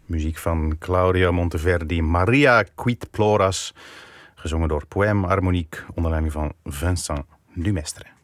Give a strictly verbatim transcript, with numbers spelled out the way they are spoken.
Muziek van Claudio Monteverdi, Maria Quid Ploras, gezongen door Poème Harmonique onder leiding van Vincent Dumestre.